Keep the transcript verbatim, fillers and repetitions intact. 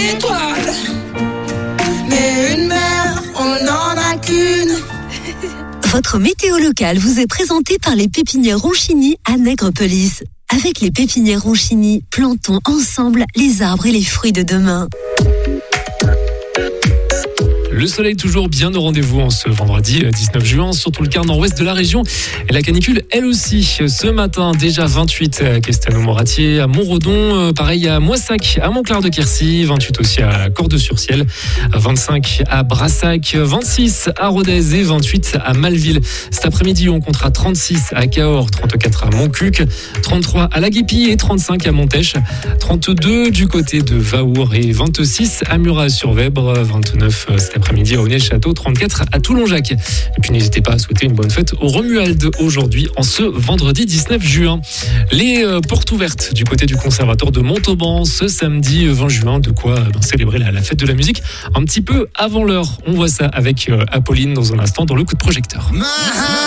étoile. Mais une mère, on n'en a qu'une. Votre météo locale vous est présentée par les pépinières Ronchini à Nègrepelisse. Avec les pépinières Ronchini, plantons ensemble les arbres et les fruits de demain. Le soleil toujours bien au rendez-vous en ce vendredi dix-neuf juin, surtout le quart nord-ouest de la région. Et la canicule, elle aussi. Ce matin, déjà vingt-huit à Castelnau-Moratier, à Montredon, pareil à Moissac, à Montclar-de-Quercy, vingt-huit aussi à Cordes-sur-Ciel, vingt-cinq à Brassac, vingt-six à Rodez et vingt-huit à Malville. Cet après-midi, on comptera trente-six à Cahors, trente-quatre à Montcuq, trente-trois à La Guépie et trente-cinq à Montèche, trente-deux du côté de Vaour et vingt-six à Murat-sur-Vèbre, vingt-neuf cet après-midi midi à Aunay-le-Château, trente-quatre à Toulon-Jacques. Et puis n'hésitez pas à souhaiter une bonne fête au Romuald aujourd'hui en ce vendredi dix-neuf juin. Les euh, portes ouvertes du côté du conservatoire de Montauban ce samedi vingt juin, de quoi euh, ben, célébrer la, la fête de la musique un petit peu avant l'heure. On voit ça avec euh, Apolline dans un instant dans le coup de projecteur.